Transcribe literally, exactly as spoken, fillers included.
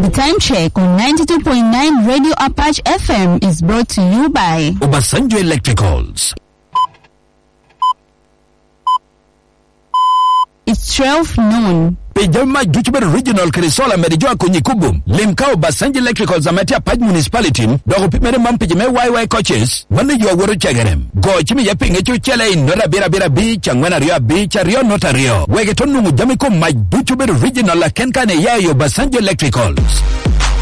The time check on ninety-two point nine Radio Apache F M is brought to you by Obasanjo Electricals. It's twelve noon. Pejama Juchber Regional Krisola Merijua Kunyikubum, Limka Obasanjo Electricals Amatia Paj Municipality, Dogo Pimere Mampijame Y Y coaches, Mani Yo Wuru Chagarem, Go Chimi Yaping Echu Chele in Nora Bira Bira Beach, and Wena Rio Beach, Rio Notario, Wegetonu Jamiko Maj Juchber Regional Kenkane Yayo Obasanjo Electricals.